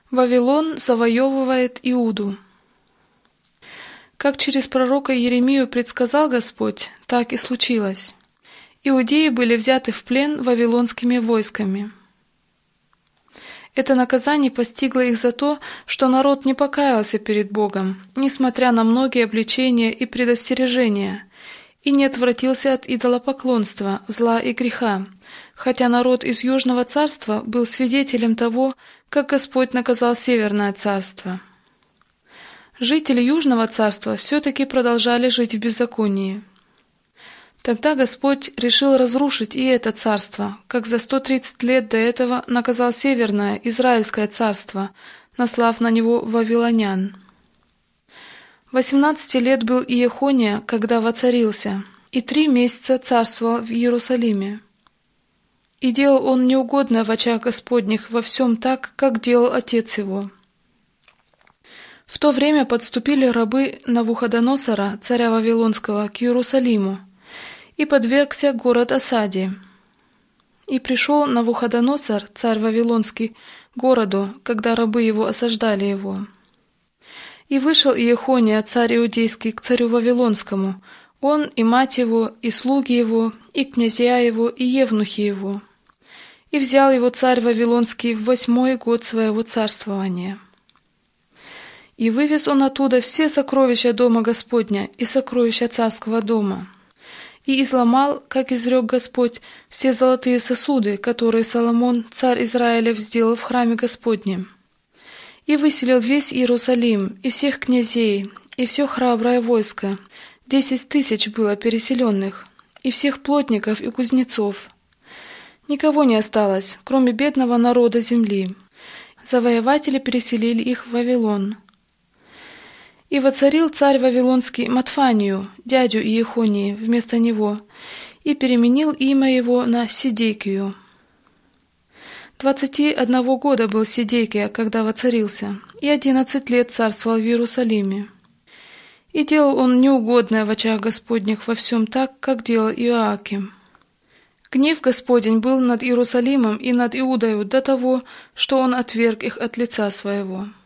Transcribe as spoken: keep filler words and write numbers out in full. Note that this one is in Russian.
Вавилон завоевывает Иуду. Как через пророка Иеремию предсказал Господь, так и случилось. Иудеи были взяты в плен вавилонскими войсками. Это наказание постигло их за то, что народ не покаялся перед Богом, несмотря на многие обличения и предостережения, и не отвратился от идолопоклонства, зла и греха, хотя народ из Южного царства был свидетелем того, как Господь наказал Северное царство. Жители Южного царства все-таки продолжали жить в беззаконии. Тогда Господь решил разрушить и это царство, как за сто тридцать лет до этого наказал Северное, Израильское царство, наслав на него вавилонян. Восемнадцати лет был Иехония, когда воцарился, и три месяца царствовал в Иерусалиме. И делал он неугодное в очах Господних во всем так, как делал отец его. В то время подступили рабы Навуходоносора, царя Вавилонского, к Иерусалиму, и подвергся город осаде. И пришел Навуходоносор, царь Вавилонский, к городу, когда рабы его осаждали его. И вышел Иехония, царь Иудейский, к царю Вавилонскому, он и мать его, и слуги его, и князья его, и евнухи его. И взял его царь Вавилонский в восьмой год своего царствования. И вывез он оттуда все сокровища дома Господня и сокровища царского дома. И изломал, как изрек Господь, все золотые сосуды, которые Соломон, царь Израилев, сделал в храме Господнем. И выселил весь Иерусалим, и всех князей, и все храброе войско, десять тысяч было переселенных, и всех плотников и кузнецов. Никого не осталось, кроме бедного народа земли. Завоеватели переселили их в Вавилон. И воцарил царь Вавилонский Матфанию, дядю Иехонии, вместо него, и переменил имя его на Сидекию. Двадцати одного года был Сидекия, когда воцарился, и одиннадцать лет царствовал в Иерусалиме. И делал он неугодное в очах Господних во всем так, как делал Иоаким. Гнев Господень был над Иерусалимом и над Иудою до того, что он отверг их от лица своего.